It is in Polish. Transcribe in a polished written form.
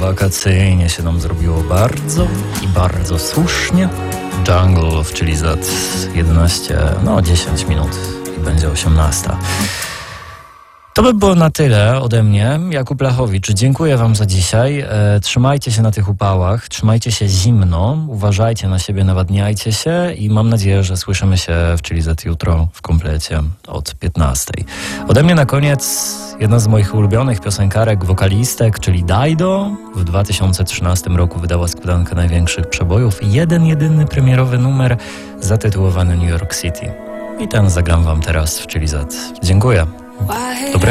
wakacyjnie się nam zrobiło bardzo i bardzo słusznie. Jungle of Chilizat 10 minut i będzie 18. To by było na tyle ode mnie. Jakub Lechowicz, dziękuję wam za dzisiaj. Trzymajcie się na tych upałach, trzymajcie się zimno, uważajcie na siebie, nawadniajcie się i mam nadzieję, że słyszymy się w Chilizat jutro w komplecie od 15. Ode mnie na koniec jedna z moich ulubionych piosenkarek, wokalistek, czyli Dido. W 2013 roku wydała składankę największych przebojów i jedyny premierowy numer zatytułowany New York City. I ten zagram wam teraz w Chilizat. Dziękuję.